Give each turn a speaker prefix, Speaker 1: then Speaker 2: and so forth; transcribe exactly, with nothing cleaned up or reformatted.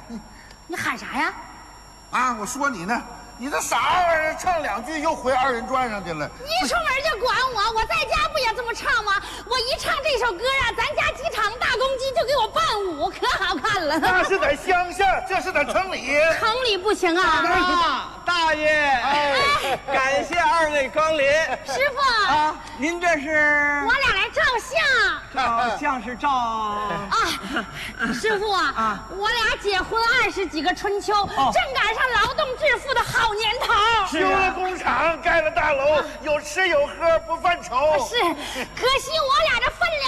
Speaker 1: 你喊啥呀？
Speaker 2: 啊，我说你呢，你这啥玩意儿？唱两句又回二人转上去了。
Speaker 1: 你出门就管我，我在家不也这么唱吗？我一唱这首歌啊，咱家机场大公鸡就给我伴舞，可好看了。
Speaker 2: 那是在乡下，这是在城里。
Speaker 1: 城里不行啊。
Speaker 3: 啊，大爷，哎，感谢二位光临。
Speaker 1: 师傅
Speaker 3: 啊，您这是？
Speaker 1: 我俩来照相。
Speaker 3: 照相是照
Speaker 1: 啊，师傅啊，
Speaker 3: 啊
Speaker 1: 我俩结婚二十几个春秋，正赶上劳动致富的好年头。
Speaker 2: 修了工厂，盖了大楼，有吃有喝，不犯愁。
Speaker 1: 是，可惜我俩这分量。